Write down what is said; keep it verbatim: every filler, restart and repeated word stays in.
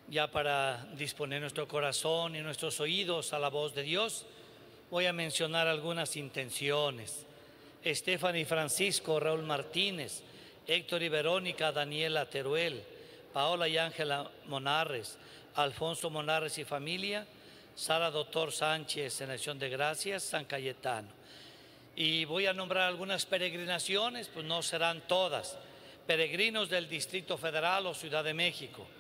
Ya para disponer nuestro corazón y nuestros oídos a la voz de Dios, voy a mencionar algunas intenciones. Stephanie Francisco, Raúl Martínez, Héctor y Verónica, Daniela Teruel, Paola y Ángela Monarres, Alfonso Monarres y familia, Sara Doctor Sánchez en Acción de Gracias, San Cayetano. Y voy a nombrar algunas peregrinaciones, pues no serán todas. Peregrinos del Distrito Federal o Ciudad de México.